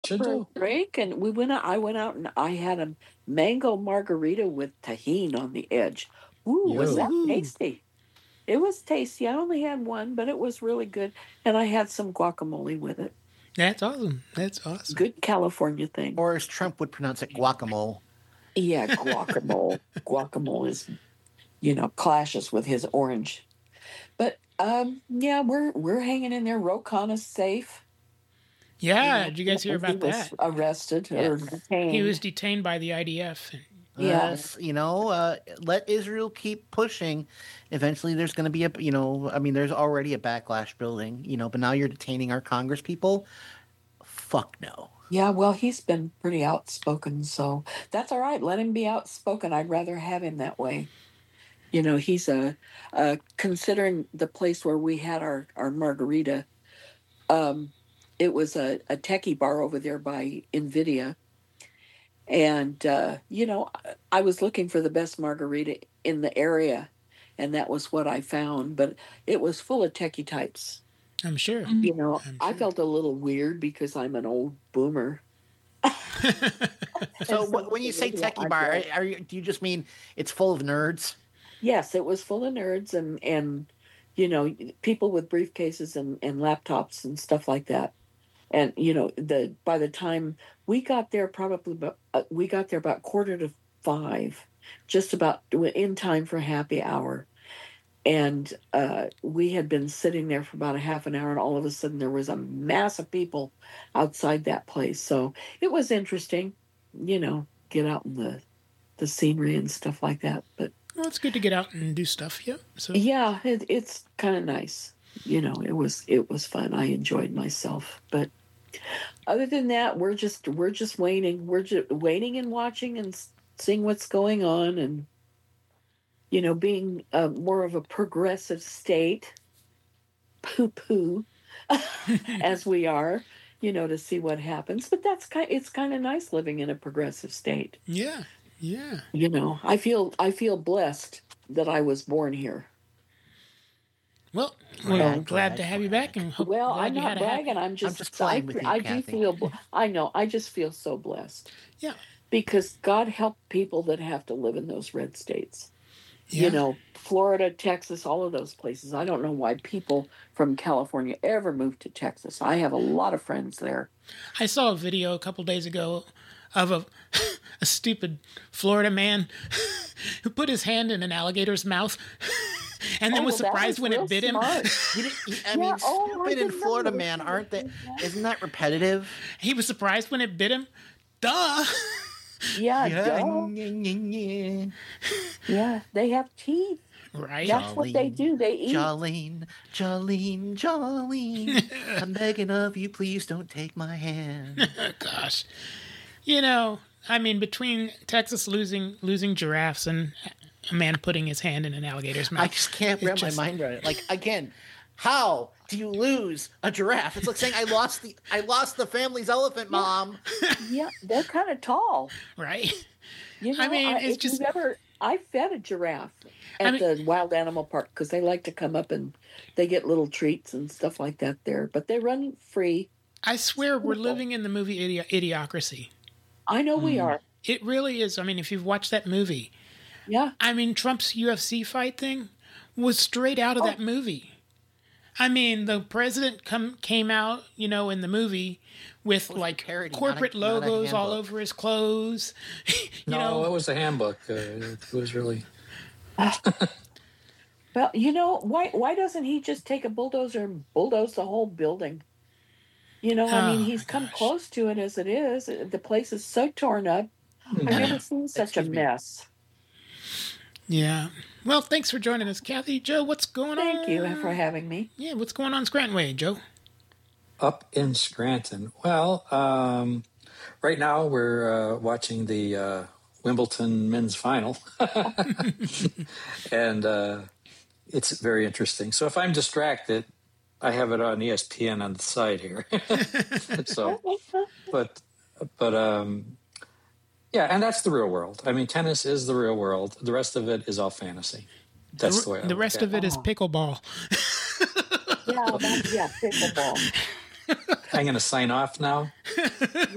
Should for a do. drink, and we went out. I went out and I had a mango margarita with tahini on the edge. Ooh, was that Woohoo. tasty? It was tasty. I only had one, but it was really good, and I had some guacamole with it. That's awesome. That's awesome. Good California thing. Or as Trump would pronounce it, guacamole. Yeah, guacamole. Guacamole is, clashes with his orange. But yeah, we're hanging in there. Rokan is safe. Yeah, did you guys hear about He was that? arrested or Yes. detained. He was detained by the IDF. Yeah. Yes, let Israel keep pushing. Eventually, there's going to be there's already a backlash building, but now you're detaining our Congress people. Fuck no. Yeah, well, he's been pretty outspoken, so that's all right. Let him be outspoken. I'd rather have him that way. He's considering the place where we had our margarita. It was a techie bar over there by NVIDIA. And, I was looking for the best margarita in the area, and that was what I found. But it was full of techie types. I'm sure. I felt a little weird because I'm an old boomer. So when you say techie bar, do you just mean it's full of nerds? Yes, it was full of nerds and people with briefcases and laptops and stuff like that. And by the time we got there, we got there about 4:45, just about in time for happy hour. And we had been sitting there for about a half an hour, and all of a sudden there was a mass of people outside that place. So it was interesting, get out in the scenery and stuff like that. But Well, it's good to get out and do stuff. Yep. So yeah, it's kind of nice. It was fun. I enjoyed myself. But other than that, we're just waiting. We're just waiting and watching and seeing what's going on, and being more of a progressive state, poo as we are, to see what happens. But it's kind of nice living in a progressive state. yeah, yeah. I feel blessed that I was born here. Well, we're glad to have you back, and hope Well, glad I'm you not had a happy- bragging. I'm just playing with you, I do Kathy. feel. I know. I just feel so blessed Yeah, because God helped people that have to live in those red states. yeah. Florida, Texas, all of those places. I don't know why people from California ever moved to Texas. I have a lot of friends there. I saw a video a couple days ago of a stupid Florida man who put his hand in an alligator's mouth and then was that surprised when real it bit him. smart. I mean, Yeah, oh, I stupid in didn't Florida, know. man, aren't they? Isn't that repetitive? He was surprised when it bit him. Duh. Yeah, Yeah. duh. Yeah, they have teeth. Right? That's what they do. They eat. Jolene, I'm begging of you, please don't take my hand. Gosh. Between Texas losing giraffes and a man putting his hand in an alligator's mouth. I just can't wrap my mind around it. Like, again, how do you lose a giraffe? It's like saying I lost the family's elephant, Mom. Yeah, they're kind of tall. Right? If just... I fed a giraffe at the wild animal park because they like to come up and they get little treats and stuff like that there. But they run free. I swear we're living in the movie Idiocracy. I know we are. It really is. If you've watched that movie. Yeah. Trump's UFC fight thing was straight out of that movie. The president came out, in the movie with like parody, corporate not a logos all handbook. over his clothes. No, it was a handbook. It was really. Well, why doesn't he just take a bulldozer and bulldoze the whole building? He's come close to it as it is. The place is so torn up. I've never seen such a mess. Yeah. Well, thanks for joining us, Kathy. Joe, what's going on? Thank you for having me. Yeah, what's going on Scranton Way, Joe? Up in Scranton. Well, right now we're watching the Wimbledon men's final. And it's very interesting. So if I'm distracted, I have it on ESPN on the side here. So, yeah, and that's the real world. Tennis is the real world. The rest of it is all fantasy. That's the way I The look rest at of it is pickleball. Yeah, pickleball. I'm going to sign off now.